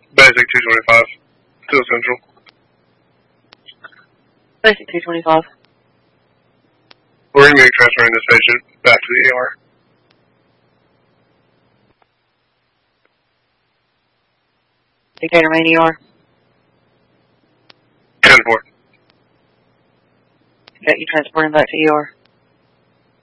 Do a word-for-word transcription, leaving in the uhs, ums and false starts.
Basic two twenty-five. Still Central. Basic two twenty-five. We're going to be transferring this patient back to the E R. Decatur main E R. ten four. Got you transporting back to E R.